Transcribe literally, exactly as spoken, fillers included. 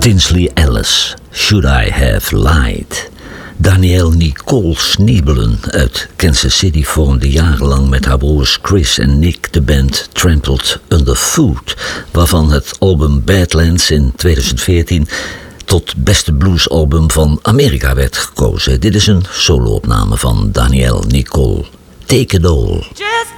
Tinsley Ellis, Should I Have Lied? Danielle Nicole Sneebelen uit Kansas City vormde jarenlang met haar broers Chris en Nick de band Trampled Underfoot, waarvan het album Badlands in tweeduizend veertien tot beste bluesalbum van Amerika werd gekozen. Dit is een solo-opname van Danielle Nicole. Take It All.